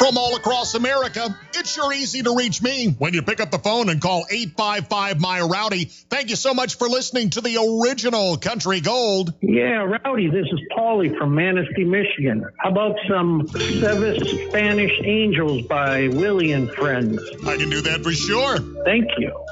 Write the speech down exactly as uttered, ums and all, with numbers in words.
From all across America, it's sure easy to reach me when you pick up the phone and call eight five five, M Y Rowdy. Thank you so much for listening to the original Country Gold. Yeah, Rowdy, this is Paulie from Manistee, Michigan. How about some Seven Spanish Angels by Willie and Friends? I can do that for sure. Thank you.